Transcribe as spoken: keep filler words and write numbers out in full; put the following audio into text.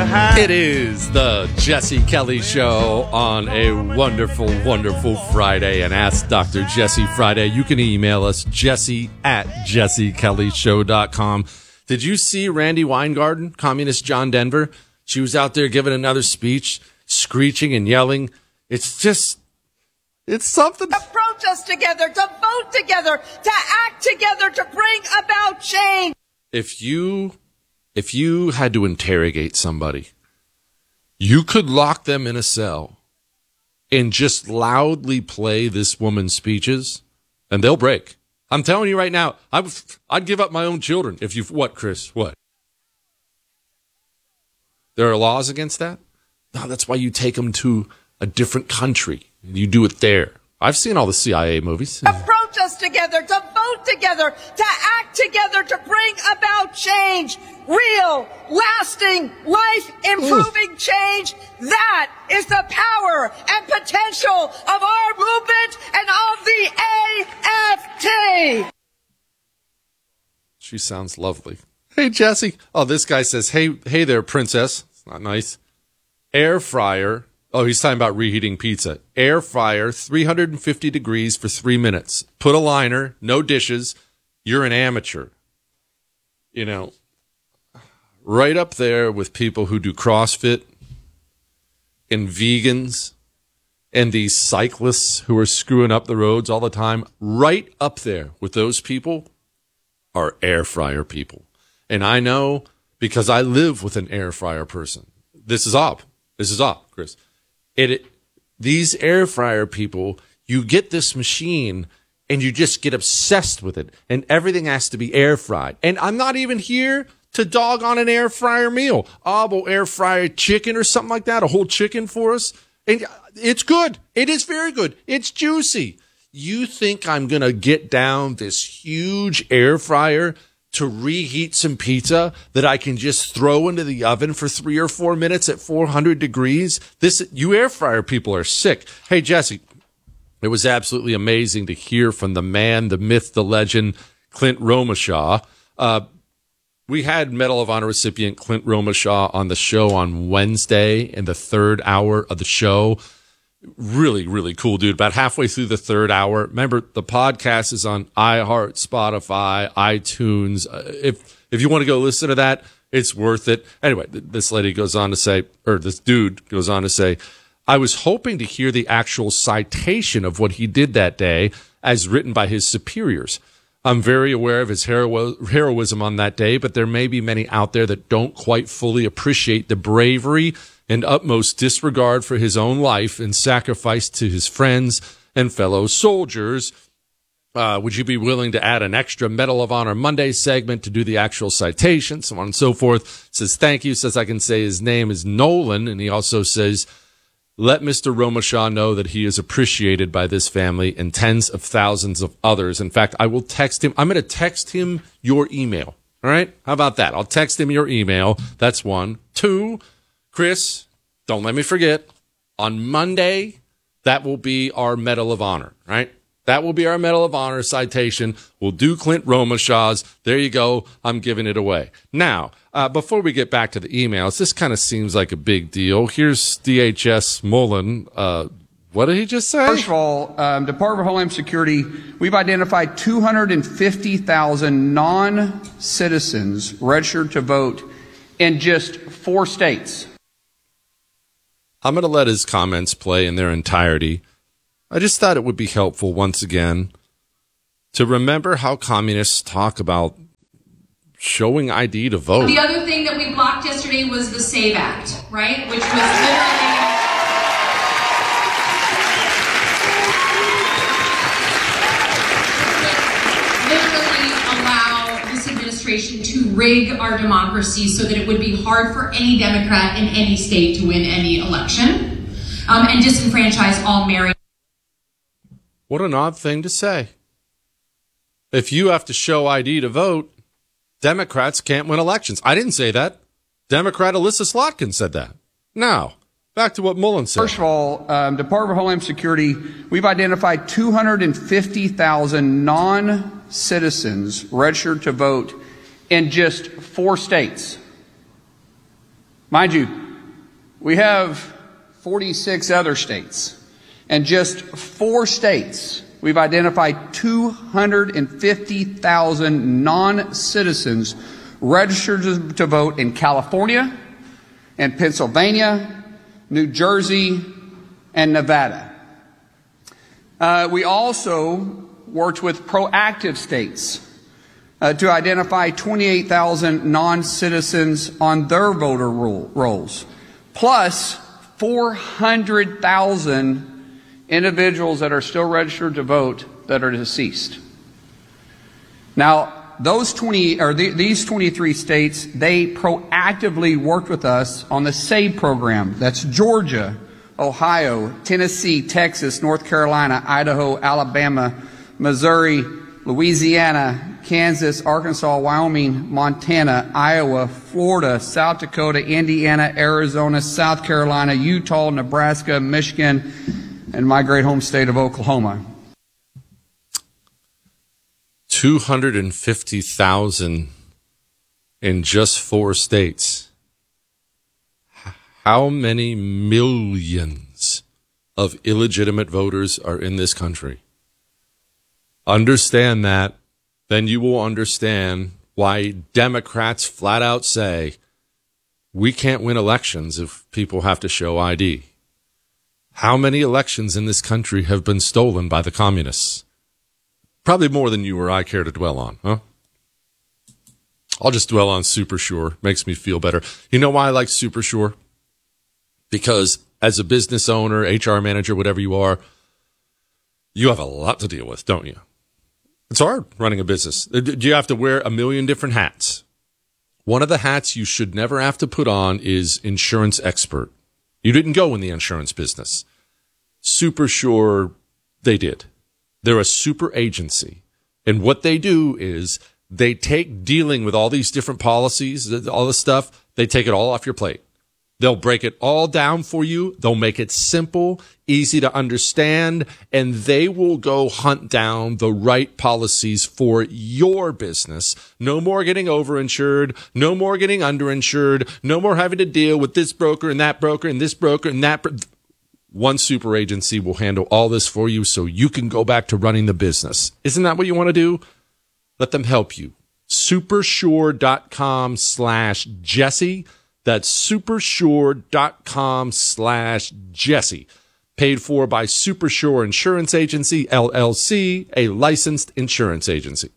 have. It is the Jesse Kelly Show on a wonderful, wonderful Friday. And Ask Doctor Jesse Friday. You can email us, jesse at jesse kelly show dot com. Did you see Randy Weingarten, Communist John Denver? She was out there giving another speech, screeching and yelling. It's just, it's something. To protest together, to vote together, to act together, to bring about change. If you, if you had to interrogate somebody, you could lock them in a cell and just loudly play this woman's speeches, and they'll break. I'm telling you right now, I would, I'd give up my own children if you, what, Chris, what? There are laws against that? No, that's why you take them to a different country. You do it there. I've seen all the C I A movies. To protest together, to vote together, to act together, to bring about change. Real, lasting, life-improving change. That is the power and potential of our movement and of the A F T. She sounds lovely. Hey, Jesse. Oh, this guy says, hey, hey there, princess. It's not nice. Air fryer. Oh, he's talking about reheating pizza. Air fryer, three hundred fifty degrees for three minutes. Put a liner, no dishes. You're an amateur. You know, right up there with people who do CrossFit and vegans and these cyclists who are screwing up the roads all the time. Right up there with those people are air fryer people. And I know because I live with an air fryer person. This is up. This is up, Chris. It, it these air fryer people, you get this machine and you just get obsessed with it, and everything has to be air fried. And I'm not even here to dog on an air fryer meal. Oh, we'll air fry chicken or something like that, a whole chicken for us. And it's good. It is very good. It's juicy. You think I'm going to get down this huge air fryer to reheat some pizza that I can just throw into the oven for three or four minutes at four hundred degrees? This, you air fryer people are sick. Hey, Jesse, it was absolutely amazing to hear from the man, the myth, the legend, Clint Romashaw. Uh, we had Medal of Honor recipient Clint Romashaw on the show on Wednesday in the third hour of the show. Really, really cool dude. About halfway through the third hour. Remember, the podcast is on iHeart, Spotify, iTunes. Uh, if if you want to go listen to that, it's worth it. Anyway, th- this lady goes on to say, or this dude goes on to say, I was hoping to hear the actual citation of what he did that day as written by his superiors. I'm very aware of his hero- heroism on that day, but there may be many out there that don't quite fully appreciate the bravery and utmost disregard for his own life and sacrifice to his friends and fellow soldiers. Uh, would you be willing to add an extra Medal of Honor Monday segment to do the actual citation, so on and so forth? Says, thank you. Says, I can say his name is Nolan. And he also says, let Mister Romashaw know that he is appreciated by this family and tens of thousands of others. In fact, I will text him. I'm going to text him your email. All right? How about that? I'll text him your email. That's one. Two, Chris, don't let me forget, on Monday, that will be our Medal of Honor, right? That will be our Medal of Honor citation. We'll do Clint Romashaw's. There you go. I'm giving it away. Now, uh, before we get back to the emails, this kind of seems like a big deal. Here's D H S Mullen. Uh, what did he just say? First of all, um, Department of Homeland Security, we've identified two hundred fifty thousand non-citizens registered to vote in just four states. I'm going to let his comments play in their entirety. I just thought it would be helpful once again to remember how communists talk about showing I D to vote. The other thing that we blocked yesterday was the SAVE Act, right? Which was literally... to rig our democracy so that it would be hard for any Democrat in any state to win any election, um, and disenfranchise all married. What an odd thing to say. If you have to show I D to vote, Democrats can't win elections. I didn't say that. Democrat Alyssa Slotkin said that. Now, back to what Mullen said. First of all, um, Department of Homeland Security, we've identified two hundred fifty thousand non-citizens registered to vote in just four states. Mind you, we have forty-six other states. And just four states, we've identified two hundred fifty thousand non-citizens registered to, to vote in California, and Pennsylvania, New Jersey, and Nevada. Uh, we also worked with proactive states uh, to identify twenty-eight thousand non-citizens on their voter roll, rolls, plus four hundred thousand individuals that are still registered to vote that are deceased. Now, those twenty or the, these twenty-three states, they proactively worked with us on the SAVE program. That's Georgia, Ohio, Tennessee, Texas, North Carolina, Idaho, Alabama, Missouri, Louisiana, Kansas, Arkansas, Wyoming, Montana, Iowa, Florida, South Dakota, Indiana, Arizona, South Carolina, Utah, Nebraska, Michigan, and my great home state of Oklahoma. two hundred fifty thousand in just four states. How many millions of illegitimate voters are in this country? Understand that, then you will understand why Democrats flat out say we can't win elections if people have to show I D. How many elections in this country have been stolen by the communists? Probably more than you or I care to dwell on, huh? I'll just dwell on Super Sure. Makes me feel better. You know why I like Super Sure? Because as a business owner, H R manager, whatever you are, you have a lot to deal with, don't you? It's hard running a business. Do you have to wear a million different hats? One of the hats you should never have to put on is insurance expert. You didn't go in the insurance business. Super Sure, they did. They're a super agency. And what they do is they take dealing with all these different policies, all this stuff, they take it all off your plate. They'll break it all down for you. They'll make it simple, easy to understand, and they will go hunt down the right policies for your business. No more getting overinsured. No more getting underinsured. No more having to deal with this broker and that broker and this broker and that. Bro- One super agency will handle all this for you so you can go back to running the business. Isn't that what you want to do? Let them help you. Supersure.com slash Jesse. That's supersure.com slash Jesse. Paid for by Supersure Insurance Agency, L L C, a licensed insurance agency.